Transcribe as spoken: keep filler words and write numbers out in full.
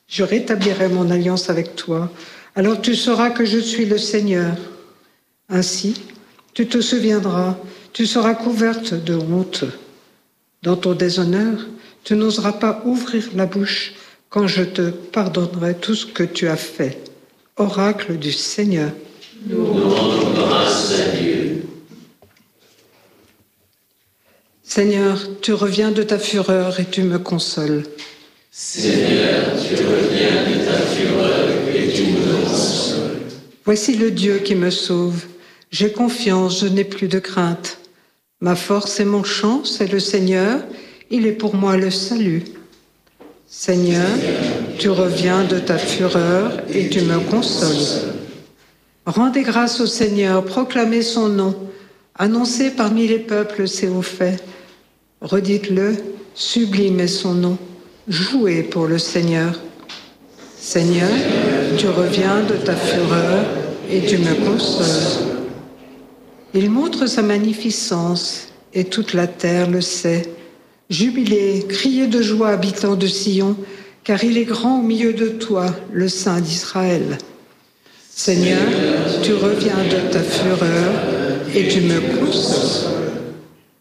Je rétablirai mon alliance avec toi. Alors tu sauras que je suis le Seigneur. Ainsi, tu te souviendras, tu seras couverte de honte. Dans ton déshonneur, tu n'oseras pas ouvrir la bouche quand je te pardonnerai tout ce que tu as fait. Oracle du Seigneur. Nous rendons grâce à Dieu. Seigneur, tu reviens de ta fureur et tu me consoles. Seigneur, tu reviens de ta fureur et tu me consoles. Voici le Dieu qui me sauve. J'ai confiance, je n'ai plus de crainte. Ma force et mon chant, c'est le Seigneur. Il est pour moi le salut. Seigneur, tu reviens de ta fureur et tu me consoles. Rendez grâce au Seigneur, proclamez son nom. Annoncez parmi les peuples ses hauts faits. Redites-le, sublime est son nom. Jouez pour le Seigneur. Seigneur, tu reviens de ta fureur et tu me consoles. Il montre sa magnificence et toute la terre le sait. Jubilez, criez de joie, habitants de Sion, car il est grand au milieu de toi, le Saint d'Israël. Seigneur, tu reviens de ta fureur et tu me consoles.